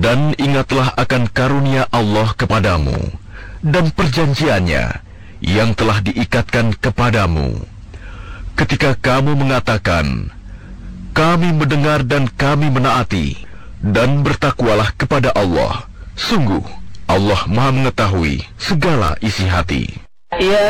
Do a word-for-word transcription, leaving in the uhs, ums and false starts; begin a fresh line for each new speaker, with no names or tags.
Dan ingatlah akan karunia Allah kepadamu dan perjanjiannya yang telah diikatkan kepadamu. Ketika kamu mengatakan, kami mendengar dan kami menaati, dan bertakwalah kepada Allah. Sungguh, Allah Maha mengetahui segala isi hati. Ya